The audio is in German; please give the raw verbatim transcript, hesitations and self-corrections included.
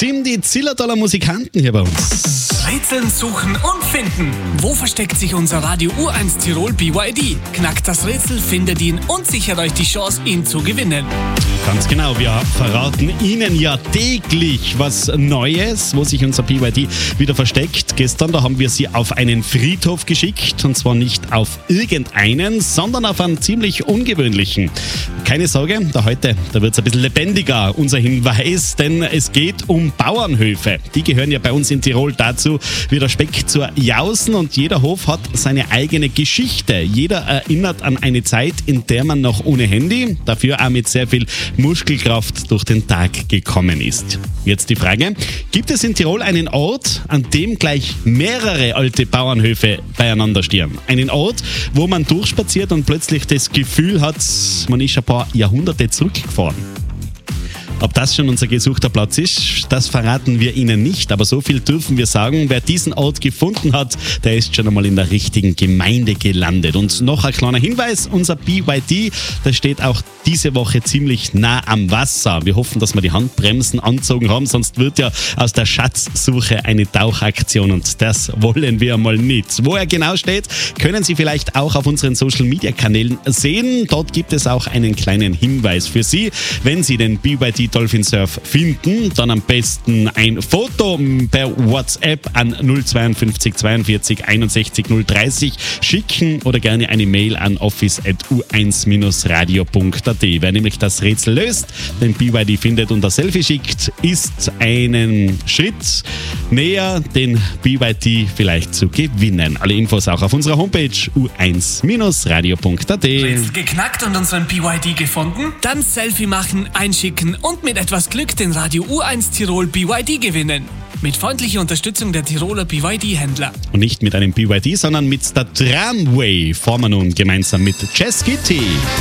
sind die Zillertaler Musikanten hier bei uns. Rätseln, suchen und finden. Wo versteckt sich unser Radio U eins Tirol B Y D? Knackt das Rätsel, findet ihn und sichert euch die Chance, ihn zu gewinnen. Ganz genau, wir verraten Ihnen ja täglich was Neues, wo sich unser B Y D wieder versteckt. Gestern, da haben wir Sie auf einen Friedhof geschickt, und zwar nicht auf irgendeinen, sondern auf einen ziemlich ungewöhnlichen. Keine Sorge, da heute, da wird es ein bisschen lebendiger, unser Hinweis, denn es geht um Bauernhöfe. Die gehören ja bei uns in Tirol dazu wie der Speck zur Jausen, und jeder Hof hat seine eigene Geschichte. Jeder erinnert an eine Zeit, in der man noch ohne Handy, dafür auch mit sehr viel Muskelkraft durch den Tag gekommen ist. Jetzt die Frage, gibt es in Tirol einen Ort, an dem gleich mehrere alte Bauernhöfe beieinander stehen? Einen Ort, wo man durchspaziert und plötzlich das Gefühl hat, man ist ein paar Jahrhunderte zurückgefahren. Ob das schon unser gesuchter Platz ist, das verraten wir Ihnen nicht, aber so viel dürfen wir sagen, wer diesen Ort gefunden hat, der ist schon einmal in der richtigen Gemeinde gelandet. Und noch ein kleiner Hinweis, unser B Y D, der steht auch diese Woche ziemlich nah am Wasser. Wir hoffen, dass wir die Handbremsen angezogen haben, sonst wird ja aus der Schatzsuche eine Tauchaktion, und das wollen wir mal nicht. Wo er genau steht, können Sie vielleicht auch auf unseren Social-Media-Kanälen sehen. Dort gibt es auch einen kleinen Hinweis für Sie. Wenn Sie den B Y D Dolphin Surf finden, dann am besten ein Foto per WhatsApp an null zweiundfünfzig zweiundvierzig einundsechzig null dreißig schicken oder gerne eine Mail an office at u eins radio punkt a t. Wer nämlich das Rätsel löst, den B Y D findet und das Selfie schickt, ist einen Schritt näher, den B Y D vielleicht zu gewinnen. Alle Infos auch auf unserer Homepage u eins radio punkt a t. Rätsel geknackt und unseren B Y D gefunden? Dann Selfie machen, einschicken und mit etwas Glück den Radio U eins Tirol B Y D gewinnen. Mit freundlicher Unterstützung der Tiroler B Y D-Händler. Und nicht mit einem B Y D, sondern mit der Tramway fahren wir nun gemeinsam mit Jazz Kitty.